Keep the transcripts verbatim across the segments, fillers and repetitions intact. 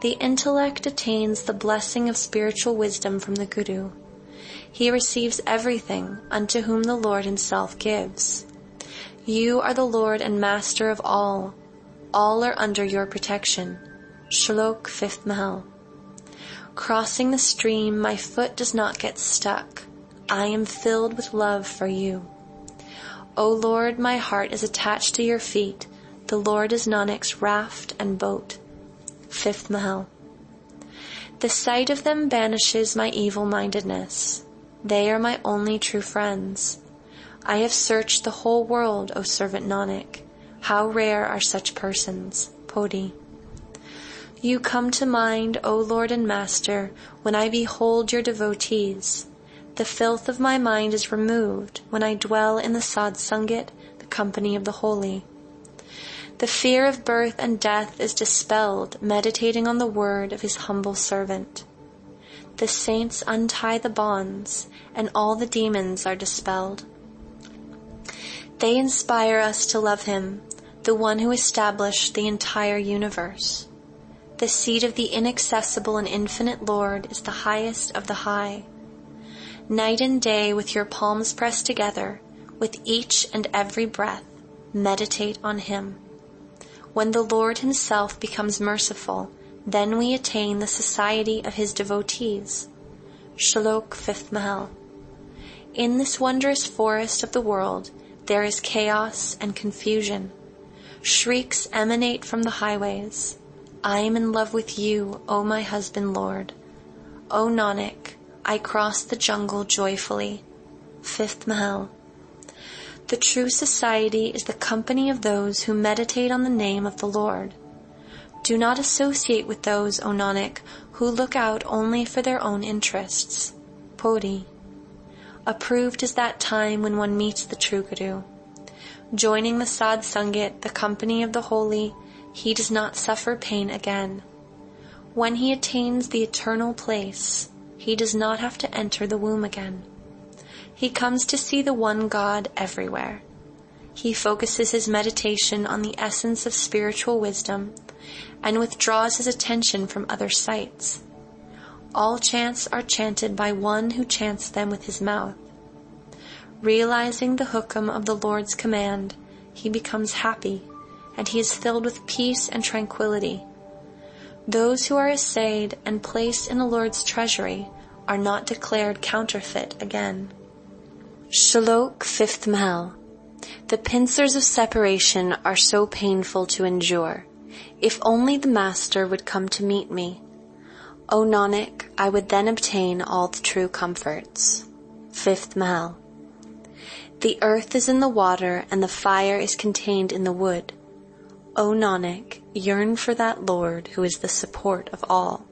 The intellect attains the blessing of spiritual wisdom from the Guru. He receives everything unto whom the Lord himself gives. You are the Lord and Master of all. All are under your protection. Shlok fifth Mahal. Crossing the stream, my foot does not get stuck. I am filled with love for you. O Lord, my heart is attached to your feet. The Lord is Nanak's raft and boat. Fifth Mahal. The sight of them banishes my evil-mindedness. They are my only true friends. I have searched the whole world, O servant Nanak. How rare are such persons. Poti. You come to mind, O Lord and Master, when I behold your devotees. The filth of my mind is removed when I dwell in the Sadh Sangat, the company of the holy. The fear of birth and death is dispelled, meditating on the word of his humble servant. The saints untie the bonds, and all the demons are dispelled. They inspire us to love him, the one who established the entire universe. The seat of the inaccessible and infinite Lord is the highest of the high. Night and day, with your palms pressed together, with each and every breath, meditate on him. When the Lord himself becomes merciful, then we attain the society of his devotees. Shlok fifth Mahal. In this wondrous forest of the world, there is chaos and confusion. Shrieks emanate from the highways. I am in love with you, O my husband Lord. O Nanak, I cross the jungle joyfully. Fifth Mahal. The true society is the company of those who meditate on the name of the Lord. Do not associate with those, O Nanak, who look out only for their own interests. Poti. Approved is that time when one meets the true Guru. Joining the Sadh Sangat, the company of the holy, he does not suffer pain again. When he attains the eternal place, he does not have to enter the womb again. He comes to see the one God everywhere. He focuses his meditation on the essence of spiritual wisdom and withdraws his attention from other sights. All chants are chanted by one who chants them with his mouth. Realizing the hukam of the Lord's command, he becomes happy, and he is filled with peace and tranquility. Those who are assayed and placed in the Lord's treasury are not declared counterfeit again. Shlok fifth Mahal. The pincers of separation are so painful to endure. If only the Master would come to meet me. O Nanak, I would then obtain all the true comforts. Fifth Mahal. The earth is in the water and the fire is contained in the wood. O Nanak, yearn for that Lord who is the support of all.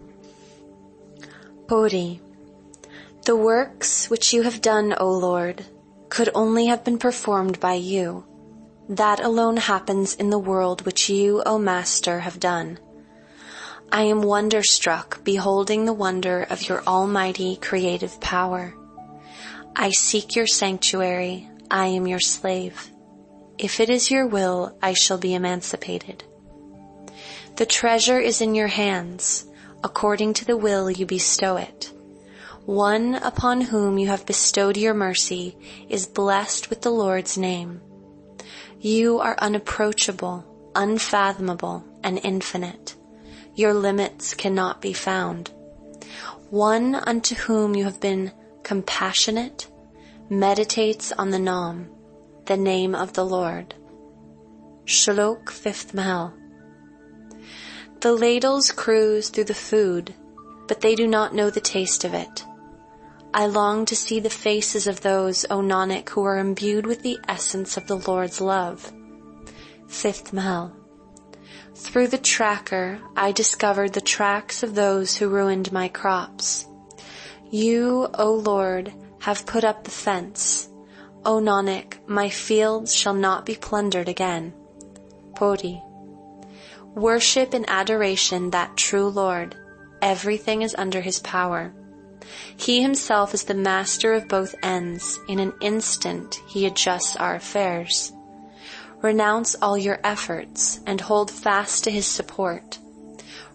Poti. The works which you have done, O Lord, could only have been performed by you. That alone happens in the world which you, O Master, have done. I am wonderstruck, beholding the wonder of your almighty creative power. I seek your sanctuary, I am your slave. If it is your will, I shall be emancipated. The treasure is in your hands, according to the will you bestow it. One upon whom you have bestowed your mercy is blessed with the Lord's name. You are unapproachable, unfathomable, and infinite. Your limits cannot be found. One unto whom you have been compassionate meditates on the Nam, the name of the Lord. Shlok fifth Mahal. The ladles cruise through the food, but they do not know the taste of it. I long to see the faces of those, O Nanak, who are imbued with the essence of the Lord's love. Fifth Mahal. Through the tracker, I discovered the tracks of those who ruined my crops. You, O Lord, have put up the fence. O Nanak, my fields shall not be plundered again. Poti. Worship in adoration that true Lord. Everything is under his power. He himself is the master of both ends. In an instant he adjusts our affairs. Renounce all your efforts and hold fast to his support.